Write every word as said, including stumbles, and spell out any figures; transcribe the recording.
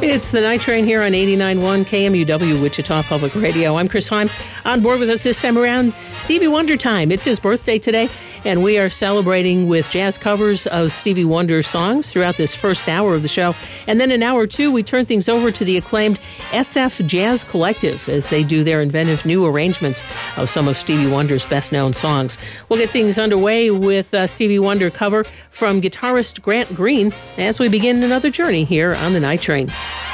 It's the Night Train here on eighty-nine point one K M U W, Wichita Public Radio. I'm Chris Heim. On board with us this time around, Stevie Wonder time. It's his birthday today, and we are celebrating with jazz covers of Stevie Wonder songs throughout this first hour of the show. And then in hour two, we turn things over to the acclaimed S F Jazz Collective as they do their inventive new arrangements of some of Stevie Wonder's best-known songs. We'll get things underway with a Stevie Wonder cover from guitarist Grant Green as we begin another journey here on the Night Train.